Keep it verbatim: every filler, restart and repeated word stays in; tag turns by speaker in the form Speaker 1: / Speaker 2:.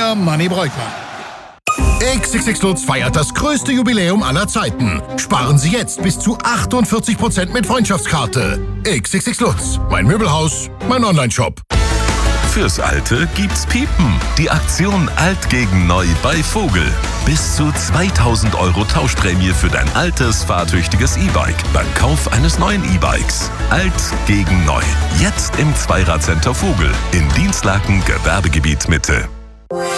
Speaker 1: Euer Manni Breukmann.
Speaker 2: X X X Lutz feiert das größte Jubiläum aller Zeiten. Sparen Sie jetzt bis zu achtundvierzig Prozent mit Freundschaftskarte. X X X Lutz, mein Möbelhaus, mein Onlineshop.
Speaker 3: Fürs Alte gibt's Piepen. Die Aktion Alt gegen Neu bei Vogel. Bis zu zweitausend Euro Tauschprämie für dein altes, fahrtüchtiges E-Bike beim Kauf eines neuen E-Bikes. Alt gegen Neu. Jetzt im Zweirad-Center Vogel in Dienstlaken, Gewerbegebiet Mitte.